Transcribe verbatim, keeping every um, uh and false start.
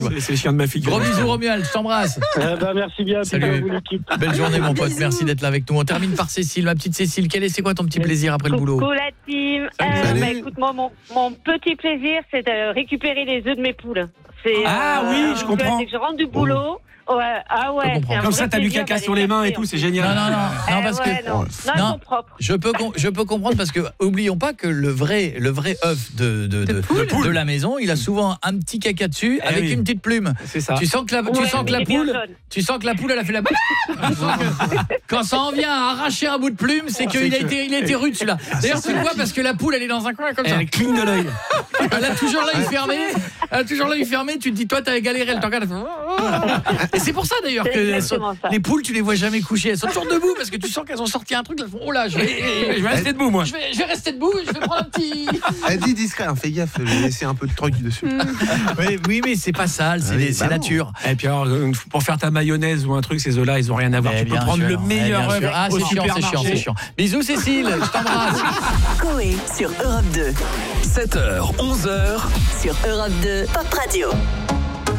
C'est, c'est le chien de ma fille. Gros bisous Romuald, je t'embrasse. Euh, bah, merci bien. Salut. Vous, l'équipe. Belle journée mon pote, Bisous. merci d'être là avec nous. On termine par Cécile, ma petite Cécile. Quel est, c'est quoi ton petit plaisir après le boulot? Coucou la team. Salut. Euh, Salut. bah, écoute, moi, mon, mon petit plaisir, c'est de récupérer les œufs de mes poules. C'est, Ah oui, je tu comprends. vois, dès que je rentre du boulot. Ouais, ah ouais. Je comprends. c'est un Comme vrai ça, t'as du plaisir caca d'aller sur les mains et chercher, tout, en c'est plus. génial. Non, non, non, non, Eh parce ouais, que... non. Non, Non. ils sont propres. Je peux, com- je peux comprendre parce que oublions pas que le vrai, le vrai œuf de, de, de, poule. de la maison, il a souvent un petit caca dessus Eh avec oui. une petite plume. C'est ça. Tu sens que la, tu Ouais, sens que mais la il est bien poule, jaune. tu sens que la poule, elle a fait la. Tu sens que quand ça en vient à arracher un bout de plume, c'est qu'il a que- été, il a été rude celui-là. D'ailleurs, tu le vois parce que la poule, elle est dans un coin comme ça. Elle cligne de l'œil. Elle a toujours l'œil fermé. Elle a toujours l'œil fermé. Tu te dis, toi, t'as galéré. Elle te regarde. Et c'est pour ça d'ailleurs C'est que elles exactement sont- ça. les poules, tu les vois jamais couchées. Elles sont toujours debout parce que tu sens qu'elles ont sorti un truc. Elles font, oh là, je vais, Je vais rester debout, moi. je vais, je vais rester debout. Je vais prendre un petit. Elle dit discret, hein, fais gaffe, j'ai laissé un peu de truc dessus. Oui, oui, mais c'est pas sale. C'est, Ah oui, les- c'est bah non. nature. Et puis alors, euh, pour faire ta mayonnaise ou un truc, ces œufs-là, ils ont rien à voir. Eh Tu peux bien prendre sûr. le meilleur Eh bien œuf sûr. Ah, au c'est chiant, c'est chiant, supermarché. c'est chiant. Bisous Cécile, je t'embrasse. Coé sur Europe deux. sept heures, onze heures. Sur Europe deux, Pop Radio.